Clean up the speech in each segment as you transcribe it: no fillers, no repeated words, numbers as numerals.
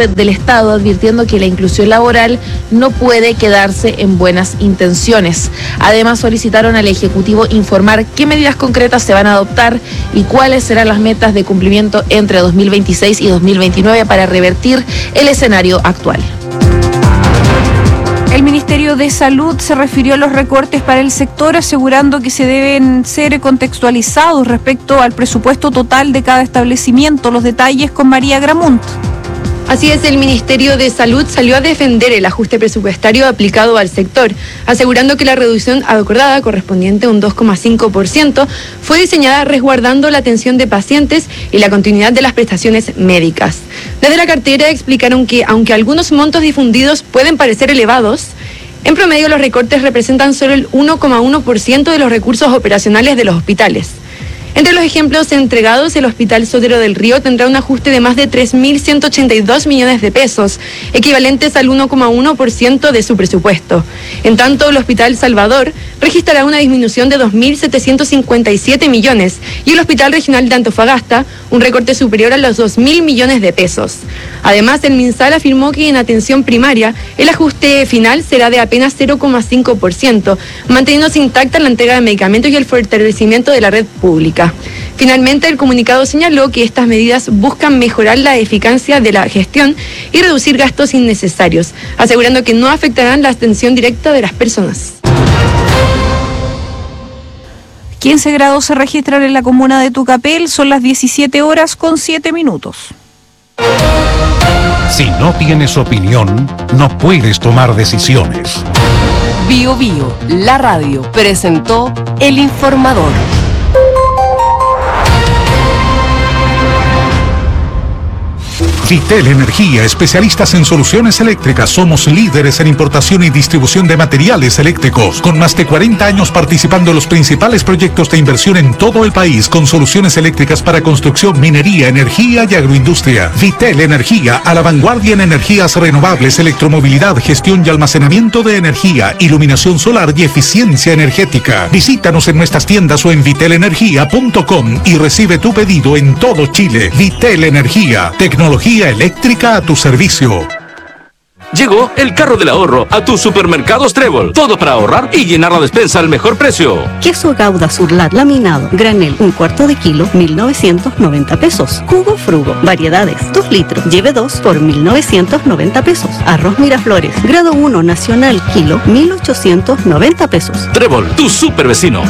parte del Estado, advirtiendo que la inclusión laboral no puede quedarse en buenas intenciones. Además, solicitaron al Ejecutivo informar qué medidas concretas se van a adoptar y cuáles serán las metas de cumplimiento entre 2026 y 2029 para revertir el escenario actual. El Ministerio de Salud se refirió a los recortes para el sector, asegurando que se deben ser contextualizados respecto al presupuesto total de cada establecimiento. Los detalles con María Gramunt. Así es, el Ministerio de Salud salió a defender el ajuste presupuestario aplicado al sector, asegurando que la reducción acordada, correspondiente a un 2,5%, fue diseñada resguardando la atención de pacientes y la continuidad de las prestaciones médicas. Desde la cartera explicaron que, aunque algunos montos difundidos pueden parecer elevados, en promedio los recortes representan solo el 1,1% de los recursos operacionales de los hospitales. Entre los ejemplos entregados, el Hospital Sotero del Río tendrá un ajuste de más de 3.182 millones de pesos, equivalentes al 1,1% de su presupuesto. En tanto, el Hospital Salvador registrará una disminución de 2.757 millones y el Hospital Regional de Antofagasta un recorte superior a los 2.000 millones de pesos. Además, el MinSal afirmó que en atención primaria el ajuste final será de apenas 0,5%, manteniéndose intacta la entrega de medicamentos y el fortalecimiento de la red pública. Finalmente, el comunicado señaló que estas medidas buscan mejorar la eficacia de la gestión y reducir gastos innecesarios, asegurando que no afectarán la atención directa de las personas. 15 grados se registran en la comuna de Tucapel, son las 17:07. Si no tienes opinión, no puedes tomar decisiones. Bio Bio, la radio, presentó El Informador. Vitel Energía, especialistas en soluciones eléctricas. Somos líderes en importación y distribución de materiales eléctricos, con más de 40 años participando en los principales proyectos de inversión en todo el país, con soluciones eléctricas para construcción, minería, energía y agroindustria. Vitel Energía, a la vanguardia en energías renovables, electromovilidad, gestión y almacenamiento de energía, iluminación solar y eficiencia energética. Visítanos en nuestras tiendas o en vitelenergia.com y recibe tu pedido en todo Chile. Vitel Energía, tecnología eléctrica a tu servicio. Llegó el carro del ahorro a tus supermercados Trébol. Todo para ahorrar y llenar la despensa al mejor precio. Queso Gouda Surlat laminado, granel, 1/4 de kilo, 1.990 pesos. Jugo Frugo, variedades, 2 litros, lleve 2 por 1.990 pesos. Arroz Miraflores, grado 1 nacional, kilo, 1.890 pesos. Trébol, tu super vecino.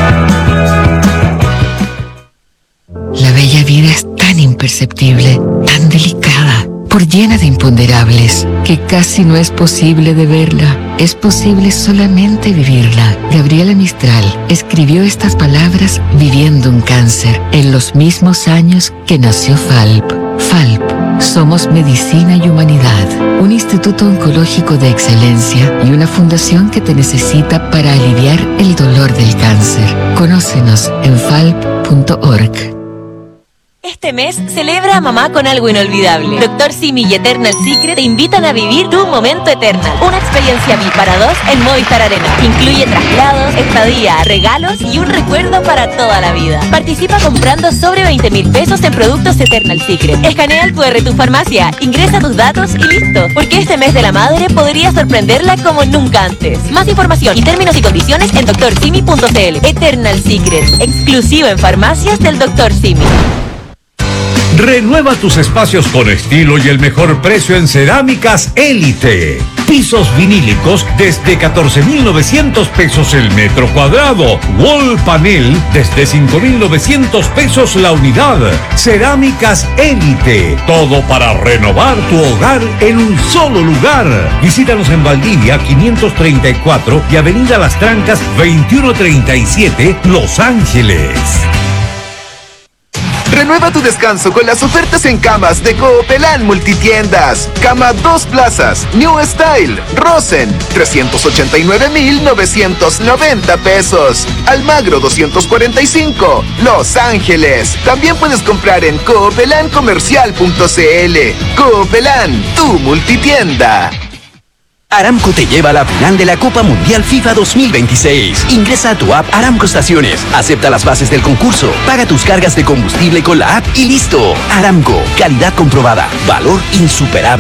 La bella vida es tan imperceptible, tan delicada, por llena de imponderables, que casi no es posible de verla. Es posible solamente vivirla. Gabriela Mistral escribió estas palabras viviendo un cáncer en los mismos años que nació FALP. FALP. Somos Medicina y Humanidad, un instituto oncológico de excelencia y una fundación que te necesita para aliviar el dolor del cáncer. Conócenos en falp.org. Este mes celebra a mamá con algo inolvidable. Dr. Simi y Eternal Secret te invitan a vivir tu momento Eternal. Una experiencia VIP para 2 en Movistar Arena. Incluye traslados, estadía, regalos y un recuerdo para toda la vida. Participa comprando sobre 20.000 pesos en productos Eternal Secret. Escanea el QR tu farmacia, ingresa tus datos y listo. Porque este mes de la madre podría sorprenderla como nunca antes. Más información y términos y condiciones en drsimi.cl. Eternal Secret, exclusivo en farmacias del Dr. Simi. Renueva tus espacios con estilo y el mejor precio en Cerámicas Élite. Pisos vinílicos desde 14.900 pesos el metro cuadrado. Wall panel desde 5.900 pesos la unidad. Cerámicas Élite. Todo para renovar tu hogar en un solo lugar. Visítanos en Valdivia 534 y Avenida Las Trancas 2137, Los Ángeles. Renueva tu descanso con las ofertas en camas de Coopelán Multitiendas. Cama 2 plazas, New Style, Rosen, 389.990 pesos. Almagro 245, Los Ángeles. También puedes comprar en coopelancomercial.cl. Coopelán, tu multitienda. Aramco te lleva a la final de la Copa Mundial FIFA 2026. Ingresa a tu app Aramco Estaciones, acepta las bases del concurso, paga tus cargas de combustible con la app y listo. Aramco, calidad comprobada, valor insuperable.